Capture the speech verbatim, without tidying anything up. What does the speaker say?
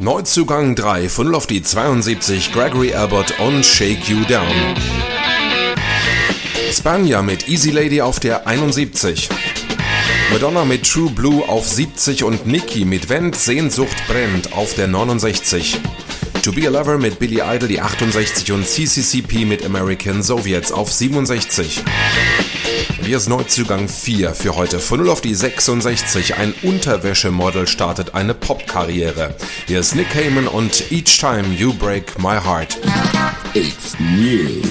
Neuzugang drei von null auf die zweiundsiebzig, Gregory Abbott und Shake You Down. Spanja mit Easy Lady auf der einundsiebzig. Madonna mit True Blue auf siebzig und Nicki mit Wenn Sehnsucht brennt auf der neunundsechzig. To Be a Lover mit Billy Idol die achtundsechzig und C C C P mit American Soviets auf siebenundsechzig. Und hier ist Neuzugang vier für heute von null auf die sechsundsechzig. Ein Unterwäschemodel startet eine Pop-Karriere. Hier ist Nick Cayman und Each Time You Break My Heart. It's new.